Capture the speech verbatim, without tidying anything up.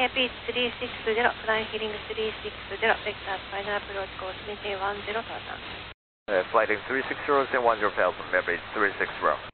ケーピーさんろくゼロ、フラインヒリングさんろくゼロ、ベクタースファイナルアプローチコース、メンテインじゅう、タータン。 Uh, flight in three six zero, send one zero fails from Airbase three six zero.